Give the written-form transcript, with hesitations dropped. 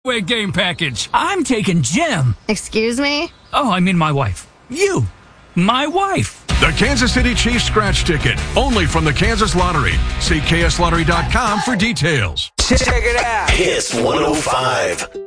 Way game package. I'm taking Jim. Excuse me? Oh, I mean my wife. You. My wife. The Kansas City Chiefs scratch ticket, only from the Kansas Lottery. See kslottery.com for details. Check it out. Kiss 105.